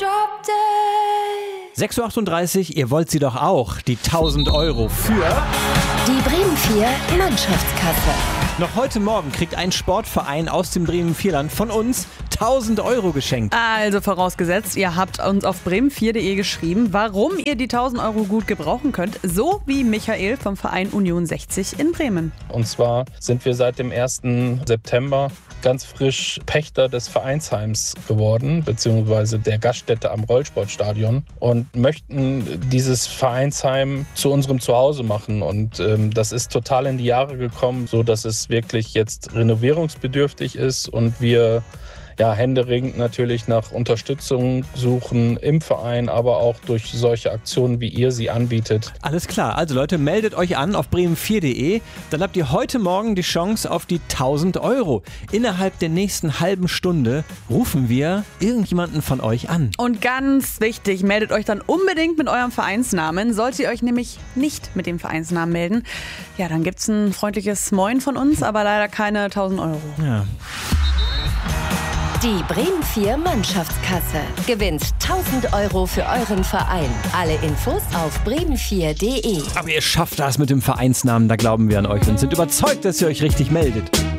dropped it. 6.38 Uhr, ihr wollt sie doch auch. Die 1.000 € für... Die Bremen 4 Mannschaftskasse. Noch heute Morgen kriegt ein Sportverein aus dem Bremen Vierland von uns 1.000 € geschenkt. Also vorausgesetzt, ihr habt uns auf bremen4.de geschrieben, warum ihr die 1.000 € gut gebrauchen könnt, so wie Michael vom Verein Union 60 in Bremen. Und zwar sind wir seit dem 1. September ganz frisch Pächter des Vereinsheims geworden, beziehungsweise der Gaststätte am Rollsportstadion und möchten dieses Vereinsheim zu unserem Zuhause machen. Und das ist total in die Jahre gekommen, so dass es wirklich jetzt renovierungsbedürftig ist und wir händeringend natürlich nach Unterstützung suchen im Verein, aber auch durch solche Aktionen, wie ihr sie anbietet. Alles klar, also Leute, meldet euch an auf bremen4.de, dann habt ihr heute Morgen die Chance auf die 1.000 €. Innerhalb der nächsten halben Stunde rufen wir irgendjemanden von euch an. Und ganz wichtig, meldet euch dann unbedingt mit eurem Vereinsnamen. Solltet ihr euch nämlich nicht mit dem Vereinsnamen melden, ja, dann gibt's ein freundliches Moin von uns, aber leider keine 1.000 €. Ja. Die Bremen 4 Mannschaftskasse gewinnt 1.000 € für euren Verein. Alle Infos auf bremen4.de. Aber ihr schafft das mit dem Vereinsnamen, da glauben wir an euch und sind überzeugt, dass ihr euch richtig meldet.